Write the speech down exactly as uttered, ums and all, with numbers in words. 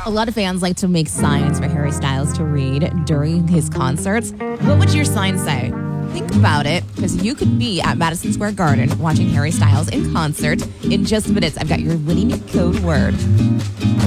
A lot of fans like to make signs for Harry Styles to read during his concerts. What would your sign say? Think about it, because you could be at Madison Square Garden watching Harry Styles in concert. In just minutes, I've got your winning code word.